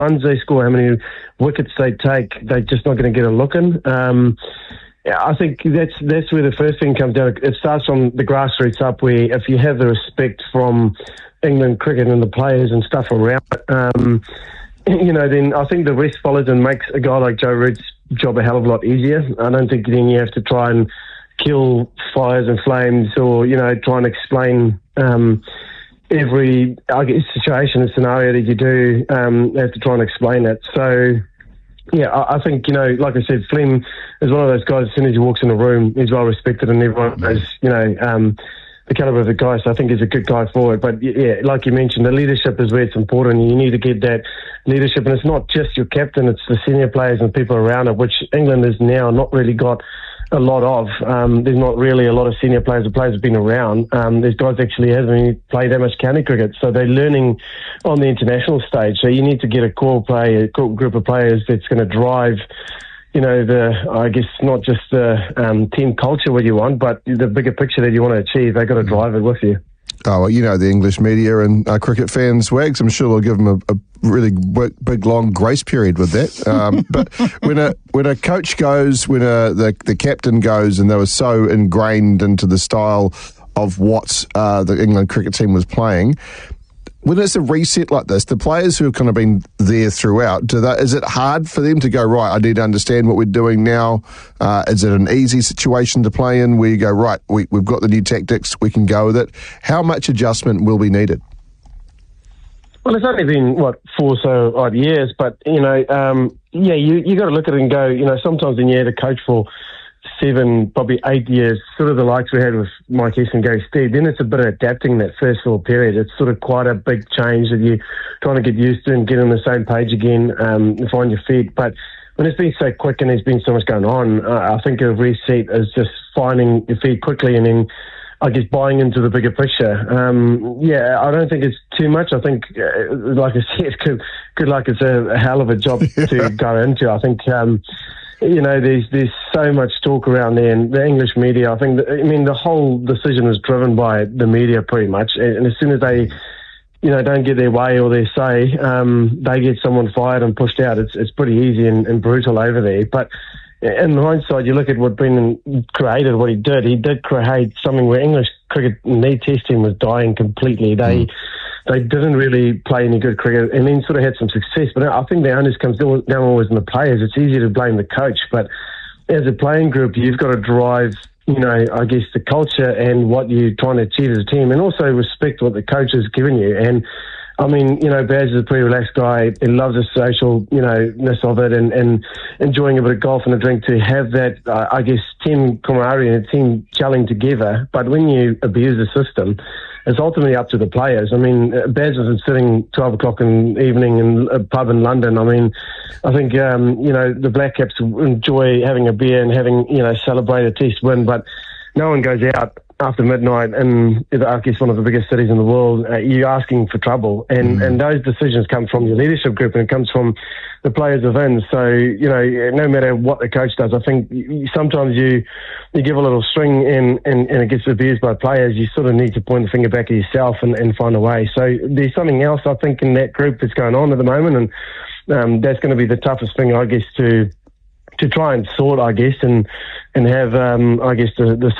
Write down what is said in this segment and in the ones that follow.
runs they score, how many wickets they take, they're just not going to get a look in. I think that's where the first thing comes down. It starts from the grassroots up, where if you have the respect from England cricket and the players and stuff around it, then I think the rest follows and makes a guy like Joe Root's job a hell of a lot easier. I don't think then you have to try and kill fires and flames or, try and explain every, situation and scenario that you do, have to try and explain it. So, yeah, I think, like I said, Flem is one of those guys, as soon as he walks in a room, he's well respected and everyone knows, the calibre of the guy, so I think he's a good guy for it. But, yeah, like you mentioned, the leadership is where it's important. You need to get that leadership, and it's not just your captain, it's the senior players and people around it, which England has now not really got a lot of. There's not really a lot of senior players. The players have been around. There's guys actually haven't played that much county cricket, so they're learning on the international stage. So you need to get a core group of players that's going to drive, not just the team culture what you want, but the bigger picture that you want to achieve. They've got to drive it with you. Oh, well, the English media and cricket fans, Wags, I'm sure they'll give them a really big, long grace period with that. But when a coach goes, when the captain goes, and they were so ingrained into the style of what the England cricket team was playing, when it's a reset like this, the players who have kind of been there throughout, is it hard for them to go, right, I need to understand what we're doing now? Is it an easy situation to play in where you go, right, we've got the new tactics, we can go with it? How much adjustment will be needed? Well, it's only been, 4 so odd years, but, you got to look at it and go, sometimes when you had a coach for 7, probably 8 years, sort of the likes we had with Mike Hess and Gary Stead, then it's a bit of adapting that first little period. It's sort of quite a big change that you're trying to get used to and get on the same page again, and find your feet. But when it's been so quick and there's been so much going on, I think a reset is just finding your feet quickly and then, buying into the bigger picture. I don't think it's too much. I think, like I said, good luck. It's a hell of a job to go into. I think, there's so much talk around there, and the English media, the whole decision is driven by the media pretty much. And as soon as they, don't get their way or their say, they get someone fired and pushed out. It's pretty easy and brutal over there. But in hindsight, you look at what Brendan created, what he did create something where English cricket in their test team was dying completely. They didn't really play any good cricket and then sort of had some success. But I think the onus comes down always on the players. It's easy to blame the coach, but as a playing group, you've got to drive, the culture and what you're trying to achieve as a team, and also respect what the coach has given you. And Baz is a pretty relaxed guy. He loves the social, of it and enjoying a bit of golf and a drink, to have that, team camaraderie and a team gelling together. But when you abuse the system, it's ultimately up to the players. Baz isn't sitting 12 o'clock in the evening in a pub in London. I think, the Black Caps enjoy having a beer and having, celebrate a test win, but no one goes out after midnight in, one of the biggest cities in the world. You're asking for trouble, and those decisions come from your leadership group, and it comes from the players within. So, no matter what the coach does, I think sometimes you give a little string and it gets abused by players. You sort of need to point the finger back at yourself and find a way. So there's something else, I think, in that group that's going on at the moment, and that's going to be the toughest thing, to try and sort, and have, the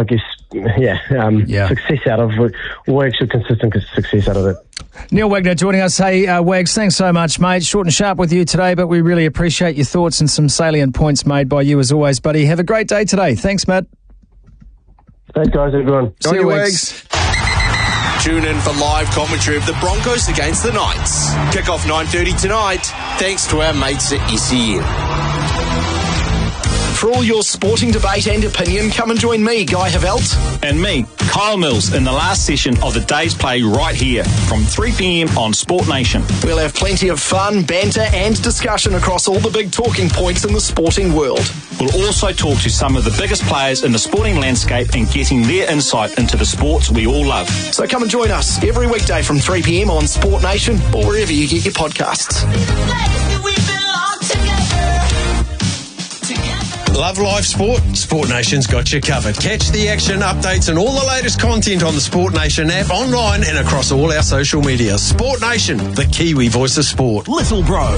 same, success out of it, or actually consistent success out of it. Neil Wagner joining us. Hey, Wags, thanks so much, mate. Short and sharp with you today, but we really appreciate your thoughts and some salient points made by you as always, buddy. Have a great day today. Thanks, Matt. Thanks, guys, everyone. See you, Wags. Tune in for live commentary of the Broncos against the Knights. Kick-off 9:30 tonight, thanks to our mates at SEN. For all your sporting debate and opinion, come and join me, Guy Havelt. And me, Kyle Mills, in the last session of the day's play right here from 3 p.m. on Sport Nation. We'll have plenty of fun, banter and discussion across all the big talking points in the sporting world. We'll also talk to some of the biggest players in the sporting landscape and getting their insight into the sports we all love. So come and join us every weekday from 3 p.m. on Sport Nation or wherever you get your podcasts. Love live sport? Sport Nation's got you covered. Catch the action, updates and all the latest content on the Sport Nation app, online and across all our social media. Sport Nation, the Kiwi voice of sport. Little Bro.